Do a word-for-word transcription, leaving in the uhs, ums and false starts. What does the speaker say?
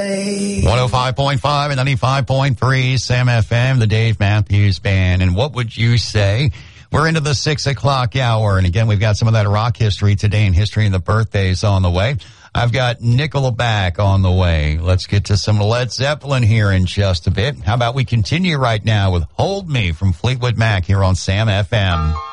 one oh five point five and ninety-five point three Sam F M, the Dave Matthews Band. And what would you say? We're into the six o'clock hour. And again, we've got some of that rock history today and history and the birthdays on the way. I've got Nickelback on the way. Let's get to some Led Zeppelin here in just a bit. How about we continue right now with Hold Me from Fleetwood Mac here on Sam F M.